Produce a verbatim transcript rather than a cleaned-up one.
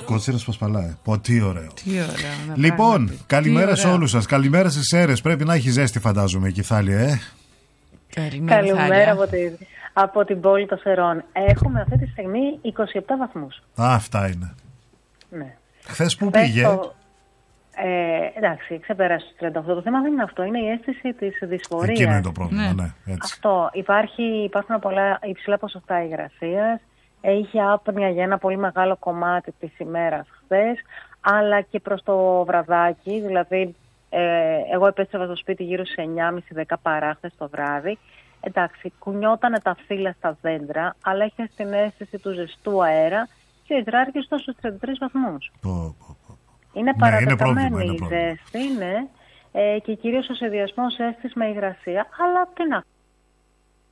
Κότσιρας Πασπαλά. Πω, τι ωραίο. Τι ωραίο. Λοιπόν, πράγματι. καλημέρα σε όλους σας. Καλημέρα στις Σέρρες. Πρέπει να έχει ζέστη, φαντάζομαι, εκεί Θάλια, ε. Καλημέρα, Καλημέρα από, τη, από την πόλη των Σερών. Έχουμε αυτή τη στιγμή είκοσι επτά βαθμούς. Α, αυτά είναι. Ναι. Χθες που Χθες πήγε. το- Ε, εντάξει, ξεπέρασε το τριάντα οκτώ. Το θέμα δεν είναι αυτό, είναι η αίσθηση της δυσφορίας. Εκείνο είναι το πρόβλημα, Ναι. ναι, έτσι. Αυτό. Υπάρχει, υπάρχουν πολλά υψηλά ποσοστά υγρασίας. Είχε άπνοια για ένα πολύ μεγάλο κομμάτι της ημέρας χθες, αλλά και προς το βραδάκι. Δηλαδή, ε, εγώ επέστρεφα στο σπίτι γύρω στις εννιά και μισή δέκα παρά χθες το βράδυ. Εντάξει, κουνιότανε τα φύλλα στα δέντρα, αλλά είχε την αίσθηση του ζεστού αέρα και ο υδράργυρος ήταν στους τριάντα τρεις βαθμούς. Πω, πω, πω. Είναι Ναι, είναι παρατεταμένη πρόβλημα, είναι η πρόβλημα. ζέστη, ναι, ε, και κυρίως ο σχεδιασμός έστης με υγρασία, αλλά τι να